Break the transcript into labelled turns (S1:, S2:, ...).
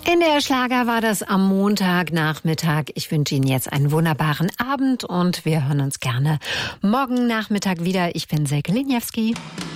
S1: In der Schlager war das am Montagnachmittag. Ich wünsche Ihnen jetzt einen wunderbaren Abend und wir hören uns gerne morgen Nachmittag wieder. Ich bin Silke Liniewski.